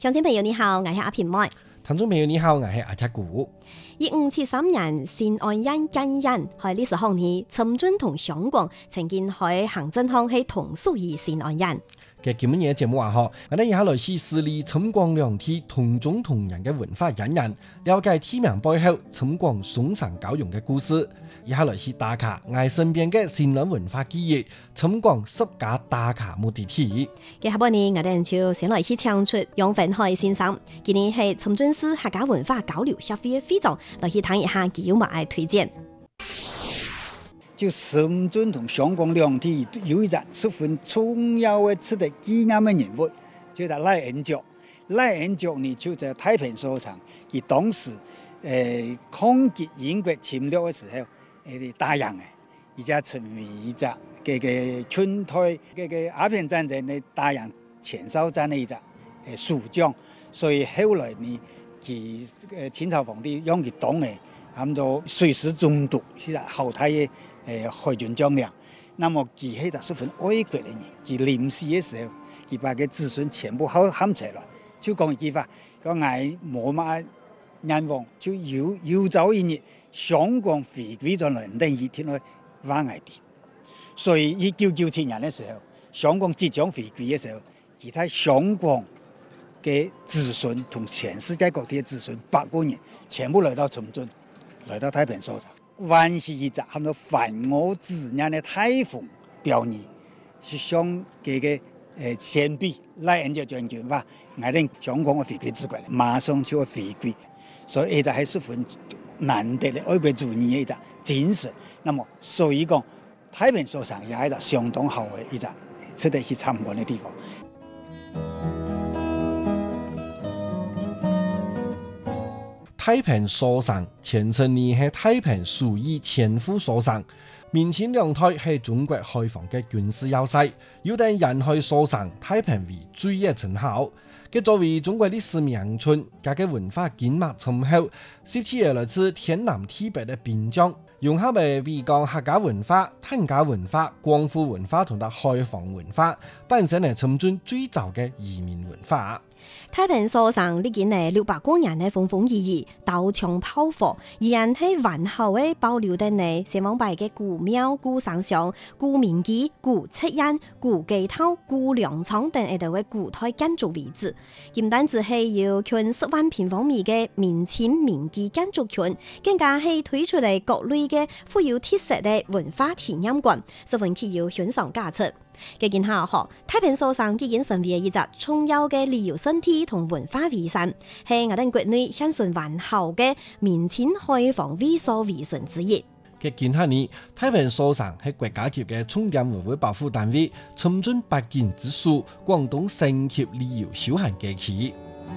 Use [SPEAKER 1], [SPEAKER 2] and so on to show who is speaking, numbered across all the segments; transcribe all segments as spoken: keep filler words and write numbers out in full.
[SPEAKER 1] 鄉親朋友你好，我係阿平妹。
[SPEAKER 2] 聽眾朋友你好，我係阿鐵古。
[SPEAKER 1] 一五七三年，新安人建人喺歷史上呢，陳俊同香港曾經喺行政上係同屬於新安人。
[SPEAKER 2] 嘅今日嘅節目話嗬，我哋以下來是梳理陳廣兩地同種同樣嘅文化引人，了解地名背後陳廣嵩山教育嘅故事。以下來是打卡我身邊嘅新安文化記憶，陳廣十佳打卡目的地。
[SPEAKER 1] 嘅下半年我哋就先來去請出楊文海先生，今年係陳俊市客家文化交流協會嘅會長，來去談一下佢有乜嘢推薦。
[SPEAKER 3] 就陳俊同香港兩地有一個十分重要嘅值得紀念嘅人物，就係賴恩爵。賴恩爵呢就在太平書場，佢當時誒抗擊英國侵略嘅時候誒打贏嘅，而且成為一隻嘅嘅春退嘅嘅鴉片戰爭嘅打贏前哨戰嘅一隻誒蜀將，所以後來呢佢誒清朝皇帝讓佢當嘅，咁就隨時中毒，是後太嘅。誒海軍將領，那麼佢係個十分愛國嘅人，佢臨死嘅時候，佢把佢子孫全部喊喊齊啦，就講一句話，講嗌冇乜人亡，就有有朝一日香港回歸咗倫敦一天去灣外地。所以一九九七年嘅時候，香港即將回歸嘅時候，其他香港嘅子孫同全世界各地嘅子孫八個人全部來到陳俊，來到太平書場。灣是一隻含到繁我自然的太鳳表演，是向佢嘅誒先輩賴恩爵將軍話：我哋香港嘅回歸之國，馬上就要回歸，所以呢就係十分難得嘅愛國主義嘅一隻精神。那麼所以講，太平書場也係一個相當好嘅一隻值得去參觀嘅地方。
[SPEAKER 2] 太平書場前身呢係太平書院前副書場，明清兩代係中國開放嘅軍事要塞，有等人去書場太平為主要稱號。佢作為中國歷史名村，佢嘅文化經脈深厚，涉及而來自天南地北嘅邊疆，融合為維港客家文化、疍家文化、廣府文化同埋開放文化，本身係陳俊最早嘅移民文化。
[SPEAKER 1] 太平書場歷經呢六百多年嘅風風雨雨、刀槍炮火，依然係完好嘅保留得呢先王輩嘅古廟、古神像、古民居、古漆煙、古街頭、古糧倉等一啲嘅古代建築遺址。唔單止係有近十萬平方米嘅明清民居建築群，更加係推出嚟各類嘅富有特色嘅文化體驗館，十分具有欣賞價值。嘅見下學太平書場已經成為一隻重要嘅旅遊勝地同文化遺產，係我哋國內相信完好嘅明清開放為所遺存之一。
[SPEAKER 2] 嘅見下呢，太平書場係國家級嘅重點文物保護單位，陳俊八景之屬，廣東省級旅遊休閒街區。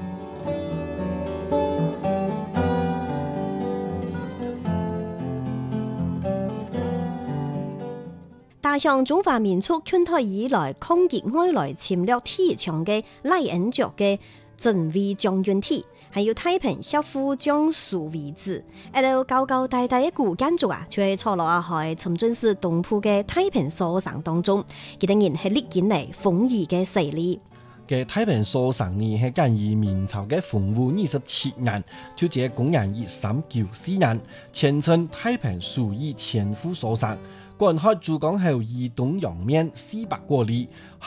[SPEAKER 1] 打響中華民族建台以來抗擊外來侵略提倡嘅賴恩爵嘅鎮衛將軍體，還有太平協副將書遺址，一路高高大大嘅古建築啊，就係坐落喺陳俊市東鋪嘅太平書場當中，佢當然係歷經嚟豐裕嘅勢力。
[SPEAKER 2] 嘅太平書場呢係建於明朝嘅洪武二十七年，就係公元一三九四年，前稱太平書院前副書場。關開珠江後以東洋面四百多里。